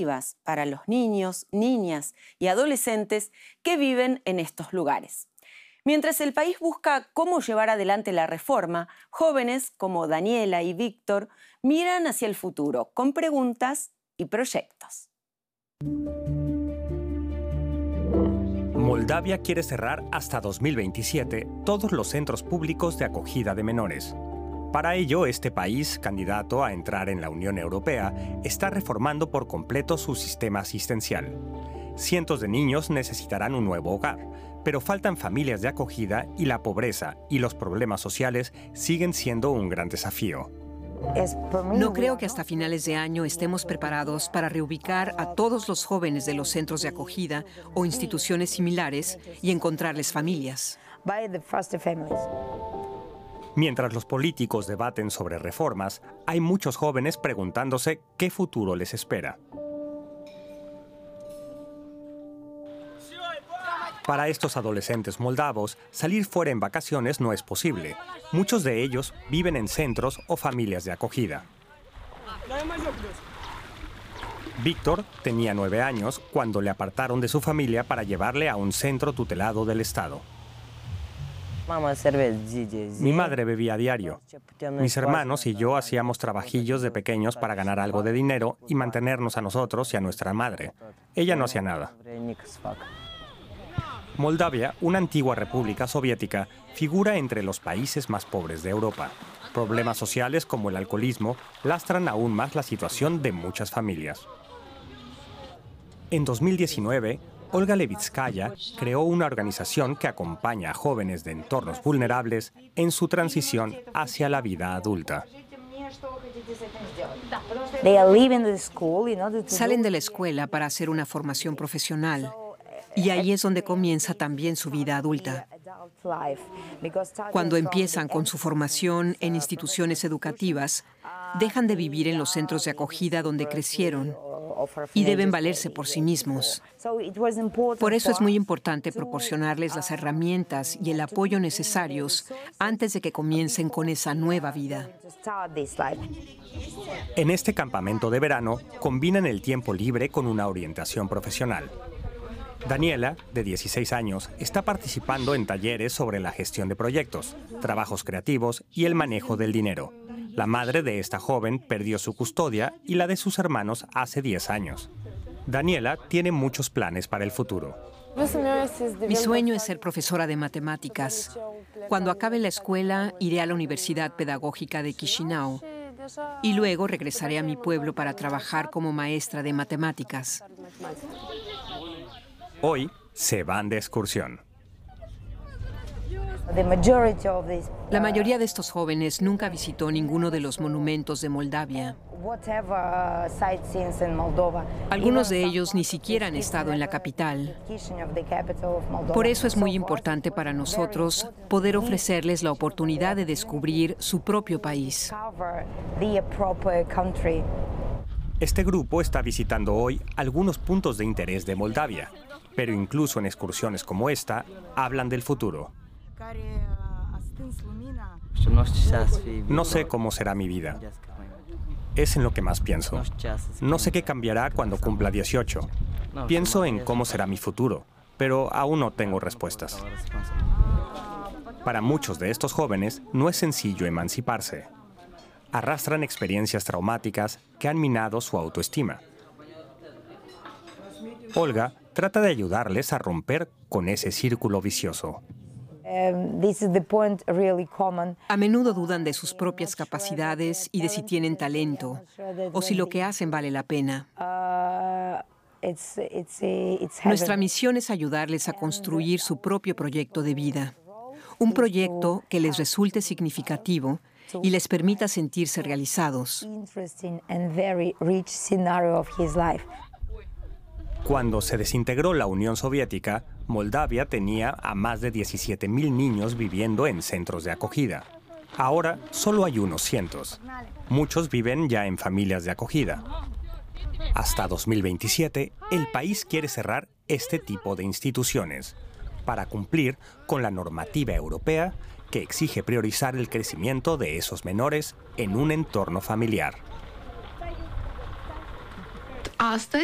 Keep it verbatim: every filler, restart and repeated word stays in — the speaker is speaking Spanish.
alternativas para los niños, niñas y adolescentes que viven en estos lugares. Mientras el país busca cómo llevar adelante la reforma, jóvenes como Daniela y Víctor miran hacia el futuro con preguntas y proyectos. Moldavia quiere cerrar hasta dos mil veintisiete todos los centros públicos de acogida de menores. Para ello, este país, candidato a entrar en la Unión Europea, está reformando por completo su sistema asistencial. Cientos de niños necesitarán un nuevo hogar, pero faltan familias de acogida y la pobreza y los problemas sociales siguen siendo un gran desafío. No creo que hasta finales de año estemos preparados para reubicar a todos los jóvenes de los centros de acogida o instituciones similares y encontrarles familias. Mientras los políticos debaten sobre reformas, hay muchos jóvenes preguntándose qué futuro les espera. Para estos adolescentes moldavos, salir fuera en vacaciones no es posible. Muchos de ellos viven en centros o familias de acogida. Víctor tenía nueve años cuando le apartaron de su familia para llevarle a un centro tutelado del Estado. Mi madre bebía a diario. Mis hermanos y yo hacíamos trabajillos de pequeños para ganar algo de dinero y mantenernos a nosotros y a nuestra madre. Ella no hacía nada. Moldavia, una antigua república soviética, figura entre los países más pobres de Europa. Problemas sociales como el alcoholismo lastran aún más la situación de muchas familias. En dos mil diecinueve, Olga Levitskaya creó una organización que acompaña a jóvenes de entornos vulnerables en su transición hacia la vida adulta. Salen de la escuela para hacer una formación profesional. Y ahí es donde comienza también su vida adulta. Cuando empiezan con su formación en instituciones educativas, dejan de vivir en los centros de acogida donde crecieron y deben valerse por sí mismos. Por eso es muy importante proporcionarles las herramientas y el apoyo necesarios antes de que comiencen con esa nueva vida. En este campamento de verano, combinan el tiempo libre con una orientación profesional. Daniela, de dieciséis años, está participando en talleres sobre la gestión de proyectos, trabajos creativos y el manejo del dinero. La madre de esta joven perdió su custodia y la de sus hermanos hace diez años. Daniela tiene muchos planes para el futuro. Mi sueño es ser profesora de matemáticas. Cuando acabe la escuela, iré a la Universidad Pedagógica de Chisinau y luego regresaré a mi pueblo para trabajar como maestra de matemáticas. Hoy se van de excursión. La mayoría de estos jóvenes nunca visitó ninguno de los monumentos de Moldavia. Algunos de ellos ni siquiera han estado en la capital. Por eso es muy importante para nosotros poder ofrecerles la oportunidad de descubrir su propio país. Este grupo está visitando hoy algunos puntos de interés de Moldavia, pero incluso en excursiones como esta, hablan del futuro. No sé cómo será mi vida. Es en lo que más pienso. No sé qué cambiará cuando cumpla dieciocho. Pienso en cómo será mi futuro, pero aún no tengo respuestas. Para muchos de estos jóvenes no es sencillo emanciparse. Arrastran experiencias traumáticas que han minado su autoestima. Olga trata de ayudarles a romper con ese círculo vicioso. A menudo dudan de sus propias capacidades y de si tienen talento o si lo que hacen vale la pena. Nuestra misión es ayudarles a construir su propio proyecto de vida, un proyecto que les resulte significativo y les permita sentirse realizados. Cuando se desintegró la Unión Soviética, Moldavia tenía a más de diecisiete mil niños viviendo en centros de acogida. Ahora solo hay unos cientos. Muchos viven ya en familias de acogida. Hasta dos mil veintisiete, el país quiere cerrar este tipo de instituciones para cumplir con la normativa europea que exige priorizar el crecimiento de esos menores en un entorno familiar.